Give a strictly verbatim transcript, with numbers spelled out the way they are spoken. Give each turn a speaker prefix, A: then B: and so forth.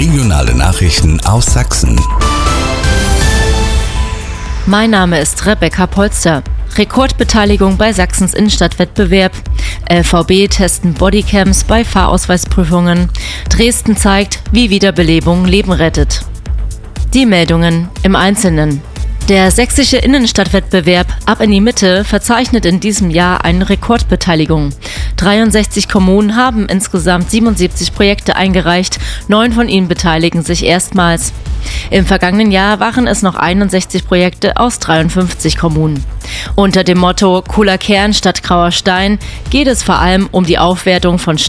A: Regionale Nachrichten aus Sachsen.
B: Mein Name ist Rebecca Polster. Rekordbeteiligung bei Sachsens Innenstadtwettbewerb. L V B testen Bodycams bei Fahrausweisprüfungen. Dresden zeigt, wie Wiederbelebung Leben rettet. Die Meldungen im Einzelnen. Der sächsische Innenstadtwettbewerb Ab in die Mitte verzeichnet in diesem Jahr eine Rekordbeteiligung. dreiundsechzig Kommunen haben insgesamt siebenundsiebzig Projekte eingereicht, neun von ihnen beteiligen sich erstmals. Im vergangenen Jahr waren es noch einundsechzig Projekte aus dreiundfünfzig Kommunen. Unter dem Motto Cooler Kern statt grauer Stein geht es vor allem um die Aufwertung von